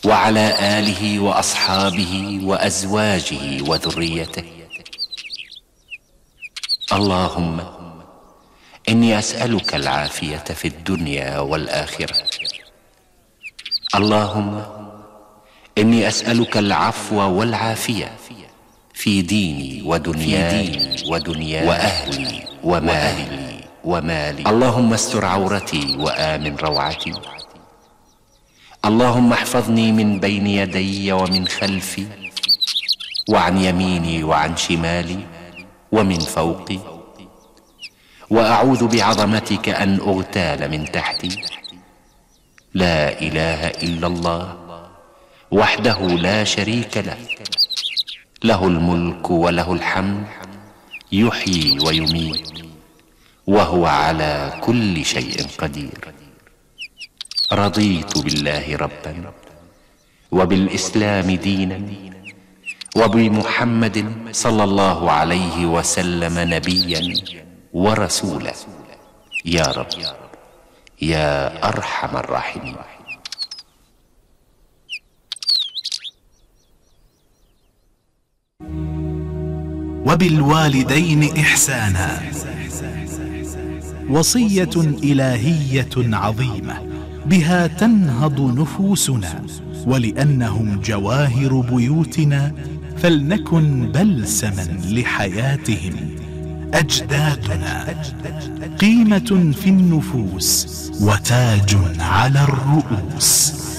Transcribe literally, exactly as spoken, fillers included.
وعلى آله وأصحابه وأزواجه وذريته. اللهم إني أسألك العافية في الدنيا والآخرة. اللهم إني أسألك العفو والعافية في ديني ودنياي ودنياي وأهلي ومالي ومالي. اللهم استر عورتي وآمن روعتي. اللهم احفظني من بين يدي ومن خلفي وعن يميني وعن شمالي ومن فوقي، وأعوذ بعظمتك أن أغتال من تحتي. لا إله إلا الله وحده لا شريك له، له الملك وله الحمد، يحيي ويميت وهو على كل شيء قدير. رضيت بالله ربا وبالإسلام دينا وبمحمد صلى الله عليه وسلم نبيا ورسولا. يا رب يا أرحم الراحمين. وبالوالدين إحسانا وصية إلهية عظيمة بها تنهض نفوسنا، ولأنهم جواهر بيوتنا فلنكن بلسما لحياتهم. أجدادنا قيمة في النفوس وتاج على الرؤوس.